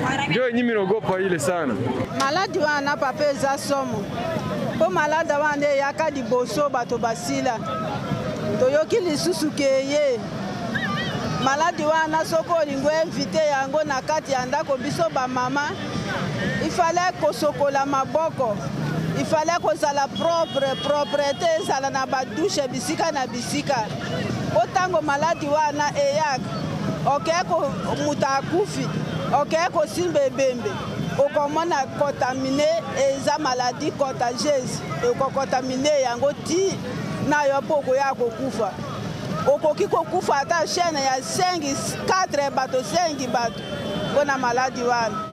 Ndio yenyewe minaogopa ile sana. Maladi wana papa eza somo. Po malada wana yaka liboso bato basila. Toyoki lisusu keye. Maladi wana soko olingo invite yango na kati ya ndako biso ba mama. Ifale kosokola maboko. Ifale kozala propreté ezala na badouche bisika na bisika. Otango maladi wana eyaka. Okeko muta akufi. Okeko simbe bembe. Okomona contamine eza maladie contagieuse. Okokontamine yango ti na yo poko ya kokufa. Okoki kokufa ata chaîne ya 4 bato 5 bato. Bona maladi wana.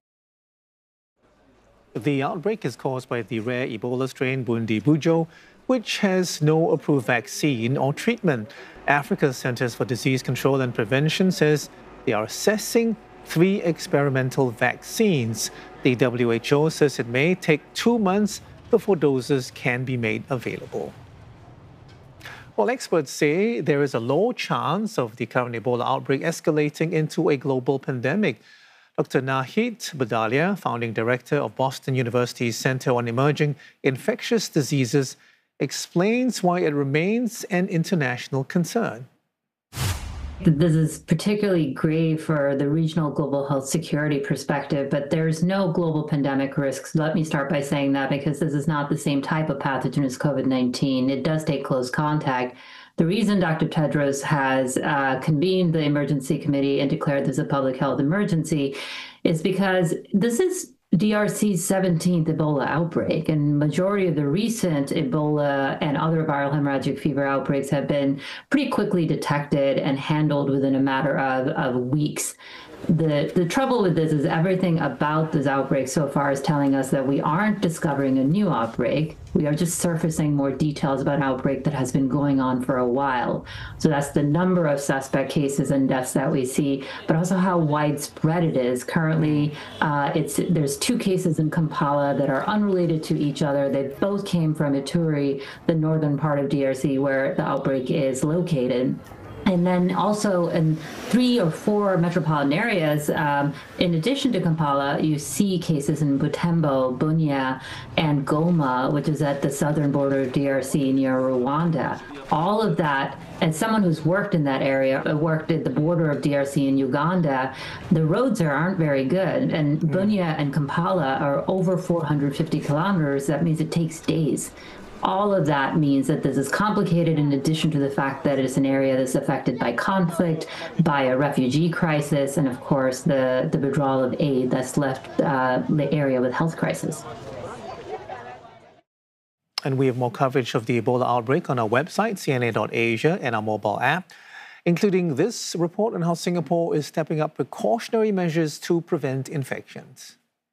The outbreak is caused by the rare Ebola strain Bundibugyo, which has no approved vaccine or treatment. Africa's Centers for Disease Control and Prevention says they are assessing 3 experimental vaccines. The WHO says it may take 2 months before doses can be made available. Well, experts say there is a low chance of the current Ebola outbreak escalating into a global pandemic. Dr. Nahid Badalia, founding director of Boston University's Center on Emerging Infectious Diseases, explains why it remains an international concern. This is particularly grave for the regional global health security perspective, but there's no global pandemic risks. Let me start by saying that because this is not the same type of pathogen as COVID-19. It does take close contact. The reason Dr. Tedros has convened the emergency committee and declared this a public health emergency is because this is DRC's 17th Ebola outbreak, and majority of the recent Ebola and other viral hemorrhagic fever outbreaks have been pretty quickly detected and handled within a matter of weeks. The trouble with this is everything about this outbreak so far is telling us that we aren't discovering a new outbreak. We are just surfacing more details about an outbreak that has been going on for a while. So that's the number of suspect cases and deaths that we see, but also how widespread it is. Currently, there's 2 cases in Kampala that are unrelated to each other. They both came from Ituri, the northern part of DRC, where the outbreak is located. And then also in 3 or 4 metropolitan areas, in addition to Kampala, you see cases in Butembo, Bunia, and Goma, which is at the southern border of DRC near Rwanda. All of that, as someone who's worked in that area, worked at the border of DRC and Uganda, the roads aren't very good. And Bunia and Kampala are over 450 kilometers. That means it takes days. All of that means that this is complicated in addition to the fact that it's an area that's affected by conflict, by a refugee crisis, and of course the withdrawal of aid that's left the area with health crisis. And we have more coverage of the Ebola outbreak on our website, cna.asia, and our mobile app, including this report on how Singapore is stepping up precautionary measures to prevent infections.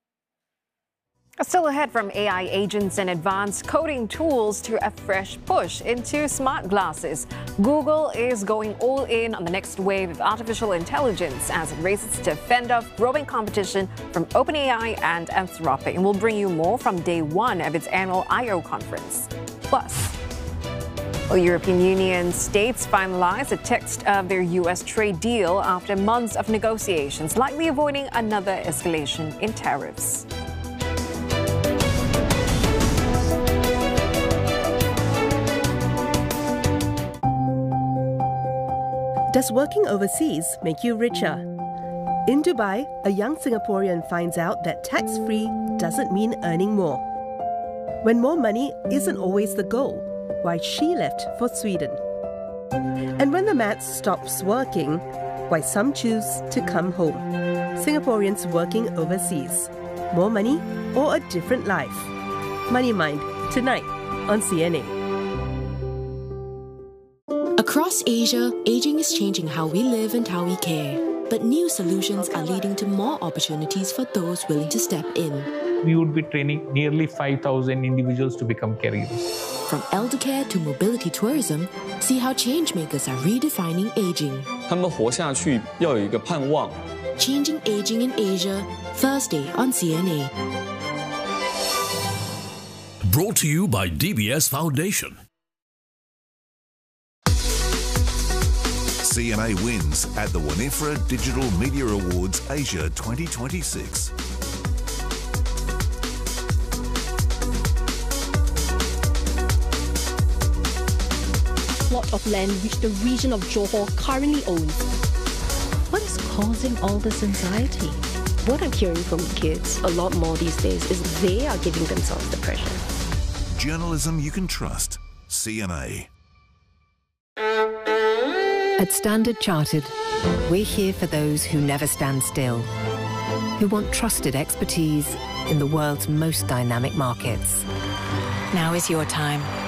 Still ahead from AI agents and advanced coding tools to a fresh push into smart glasses. Google is going all in on the next wave of artificial intelligence as it races to fend off growing competition from OpenAI and Anthropic. And we'll bring you more from day 1 of its annual I/O conference. Plus, the European Union states finalized the text of their U.S. trade deal after months of negotiations, likely avoiding another escalation in tariffs. Does working overseas make you richer? In Dubai, a young Singaporean finds out that tax-free doesn't mean earning more. When more money isn't always the goal, why she left for Sweden. And when the maths stops working, why some choose to come home. Singaporeans working overseas. More money or a different life? Money Mind, tonight on CNA. Across Asia, aging is changing how we live and how we care. But new solutions are leading to more opportunities for those willing to step in. We would be training nearly 5,000 individuals to become caregivers. From elder care to mobility tourism, see how changemakers are redefining aging. 他们活下去要有一个盼望。 Changing Aging in Asia, Thursday on CNA. Brought to you by DBS Foundation. CNA wins at the Winifred Digital Media Awards Asia 2026. Plot of land which the region of Johor currently owns. What is causing all this anxiety? What I'm hearing from kids a lot more these days is they are giving themselves the pressure. Journalism you can trust. CNA. At Standard Chartered, we're here for those who never stand still, who want trusted expertise in the world's most dynamic markets. Now is your time.